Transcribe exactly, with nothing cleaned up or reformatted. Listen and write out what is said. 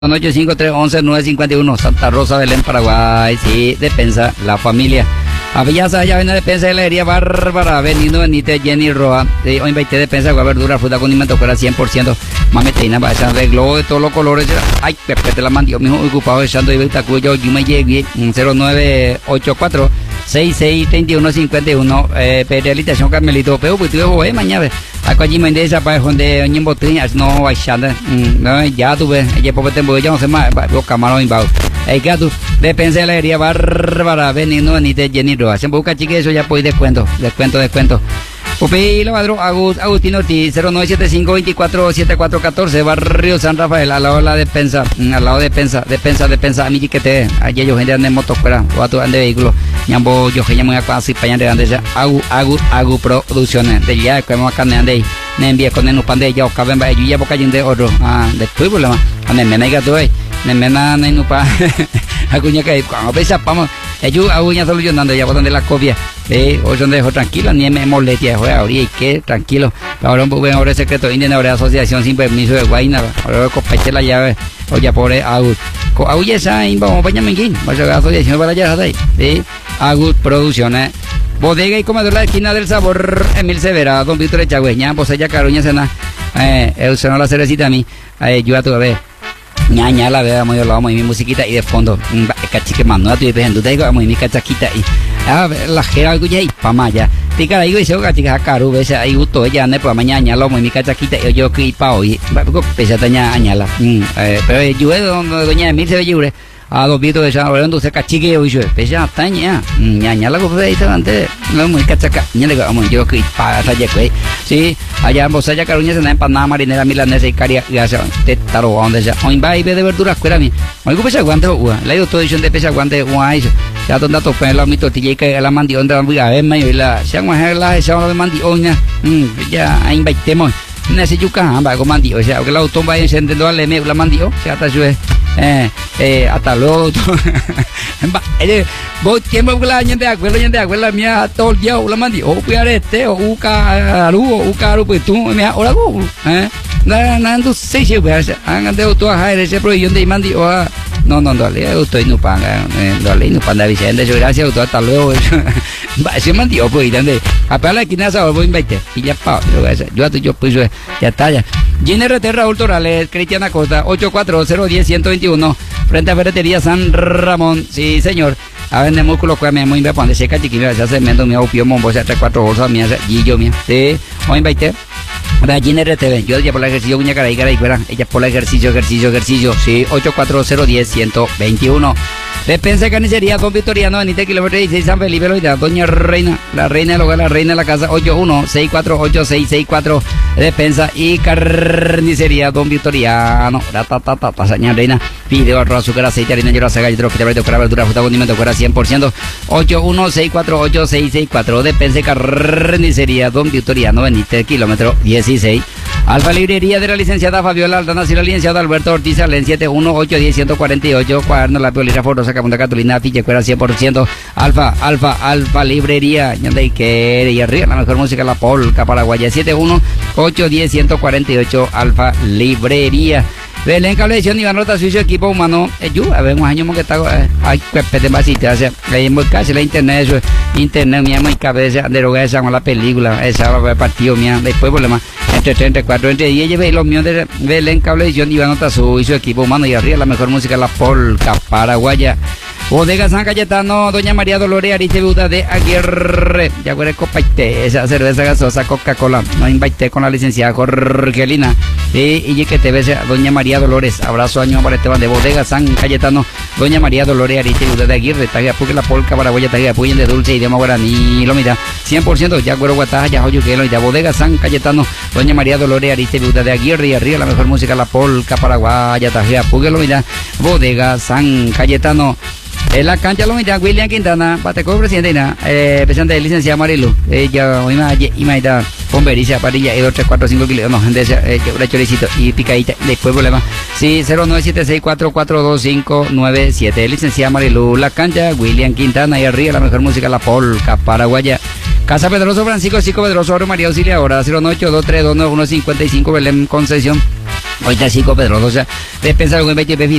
ocho cinco tres once nueve cincuenta y uno, Santa Rosa, Belén, Paraguay. Sí, Despensa, la familia. Avellaza, ya viene Despensa de la herida Bárbara, Benito Benítez, Jenny Roa. Sí, hoy veinte Despensa, con verdura, fruta, condimento, fuera cien por ciento. Mameteina, va a echar de globo de todos los colores. Ay, Pepe te la mandó, mijo, ocupado echando y vista cuyo, yo me llegué, cero nueve ocho cuatro seis seis tres uno cinco uno, eh, Perelitación Carmelito, pero pues tuve, eh, mañana. Acá allí me entiende para donde en botella no hay chanda, no ya tuve, ya por tiempo ya no se más, los camarones bajo. Hay que tú, Despensa de la herida Bárbara, Benito Benítez, Jenny Roa. Se busca chique eso ya pues descuento, descuento, descuento. Upi, Lavadro, Agustín Ortiz, cero nueve siete cinco veinticuatro setenta y cuatro catorce, Barrio San Rafael, al lado de la Despensa, al lado de Despensa, Despensa, Despensa, a mí que te, allí yo gente ande en moto fuera, o a tu ande vehículo, ñambo, yo que llamo a casi para allá de ya, Agu, Agu, Agu Producciones, de ya, que vamos a carne ande ahí, ne envía con el pan de ya, o caben, yo ya boca de oro, ah, después problema, ande me nega tú ahí, ne me na, ne no pa, aguña que, cuando pesa, vamos, ellos aguña solucionando ya por donde la copia. Sí, hoy son dejo tranquilo, ni me molestia, joder, ahorita, ¿qué? Tranquilo. Ahora un poco en ahora secreto indígena, ahora asociación sin permiso de Guayna, ahora copache la llave, oye, pobre Agut. Agut esa, vamos para Ñamenguín, vamos a asociación para allá, ahí, sí, Agut Producciones. Bodega y comedor la esquina del sabor, Emil Severa, don Víctor Echagüeña, pues allá Caruña Cena, eh, usted no la cerecita a mí, eh, yo a tu bebé. Ñaña la veo muy hablado muy mi musiquita y de fondo cachique más no estoy pensando te digo muy mi cachaquita y a ver la jera algo ya y pa maya te cara digo eso cachica caro ves ahí gusto ella ne pa mañana lo muy mi cachaquita y yo que pa hoy poco pesa taña añala pero yo donde doña Emil se ve libre a dos vitos de esa hablando se cachique hoy yo pesa taña ñaña la cosa ahí antes no muy cachaca ñale vamos yo que pa talle que sí allá en Bosaya Caruña se da empanada marinera milanesa y caria y hace te taro donde ya hoy va y ve de verduras fuera mí hoy que pesa aguante ua la digo todo edición de pesa aguante ua eso ya donde dato pues la mi tortilla que la mandión de la viga es medio la se han a la esa la mandión ya ahí invitemos nesse yuca va con mandio o sea que la auto va encendiendo al me la mandio se hasta yo eh eh hasta luego eh vos tiempo que la gente acuerda gente acuerda mía todo el día la mandio o este o uca aru o uca aru pues tú me ahora go eh na na no sei se vai hagan de auto a ese proyecto de mandio no no no le estoy no paga no le no paga Vicente yo gracias auto hasta luego va se mandio pues donde a para la esquina se voy a invitar y ya pa yo yo pues ya está ya G N R T Raúl Torales, Cristiana Costa, ocho cuatro cero uno cero uno uno uno, frente a Ferretería San Ramón, sí señor, a vender músculos, pues me muy bien, cuando se cae chiquillo, se hace menos mi opio, mombo, se hace cuatro bolsas, mía, y yo, mía, sí, hoy invité, a G N R T V, yo ya por el ejercicio, uña cara y cara y fuera, ella por el ejercicio, ejercicio, ejercicio, sí, ocho cuatro cero uno cero uno uno uno. Despensa de Carnicería, Don Victoriano, Benítez, kilómetro dieciséis, San Felipe, Loida, Doña Reina, la reina del hogar, la reina de la casa, ocho uno seis cuatro ocho seis seis cuatro, Despensa y Carnicería, Don Victoriano, ta ta ta ta, Doña Reina, video, arroz, azúcar, aceite, harina, hierro, saga, hidro, fidebrito, fuera, verdura, fruta, condimento, fuera cien por ciento, ocho uno seis cuatro ocho seis seis cuatro, Despensa y Carnicería, Don Victoriano, Benítez, kilómetro dieciséis, Alfa Librería de la licenciada Fabiola Aldana y la licenciada Alberto Ortiz, al siete uno ocho uno cero uno cuatro ocho, cuaderno, la piolera, foto, Punta Catalina, fiche, fuera cien por ciento, Alfa, Alfa, Alfa Librería, y que y arriba la mejor música, la polca paraguaya, siete uno ocho uno cero uno cuatro ocho, Alfa Librería. Belén Cablevisión, Iván Rota, Suizo, equipo humano, eh, yo, a ver, un año que está, ay, que pete más y te hace, ahí en casi la internet, eso, internet, mi y cabeza, de lo que esa con la película, esa va a partido, mía, después problema, entre treinta y cuatro, entre diez, y los míos de Belén Cablevisión, Iván Rota, Suizo, equipo humano, y arriba la mejor música, la polca paraguaya. Bodega San Cayetano, Doña María Dolores Aristebuda de Aguirre, ya huele copaite, esa cerveza gasosa Coca-Cola, no invité con la licenciada Jorgelina, y, y que te ves Doña María Dolores, abrazo año para Esteban de Bodega San Cayetano, Doña María Dolores Aristebuda de Aguirre, tagia porque la polca paraguaya, tagia apoyen de dulce idioma guaraní, lo mira, cien por ciento, ya güero guataja, ya joyo que lo mira, Bodega San Cayetano, Doña María Dolores Aristebuda de Aguirre, y arriba la mejor música, la polca paraguaya, tagia porque lo mira, Bodega San Cayetano. En la cancha lo mira William Quintana, Bateco presidente, eh, presidente de licenciada Marilu, ella, ima, ima, ida, bomberiza, parilla, y dos, tres, cuatro, cinco kilos, no, gente, eh, una chorecito y picadita, después problema, sí, cero nueve siete seis cuatro cuatro dos cinco nueve siete, licenciada Marilu, la cancha, William Quintana, y arriba la mejor música, la polca paraguaya, Casa Pedroso, Francisco Chico Pedroso, Oro María Auxiliadora, cero nueve ocho dos tres dos nueve uno cinco cinco, Belén Concesión. Ahorita Chico Pedroso, o sea, despensa de veinte